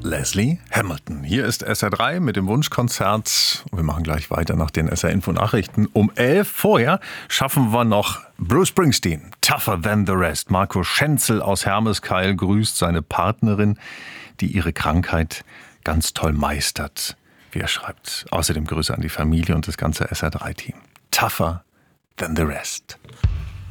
Leslie Hamilton. Hier ist SR3 mit dem Wunschkonzert. Wir machen gleich weiter nach den SR-Info-Nachrichten um 11. Vorher schaffen wir noch Bruce Springsteen, Tougher Than the Rest. Marco Schenzel aus Hermeskeil grüßt seine Partnerin, die ihre Krankheit ganz toll meistert, wie er schreibt. Außerdem Grüße an die Familie und das ganze SR3-Team. Tougher Than the Rest.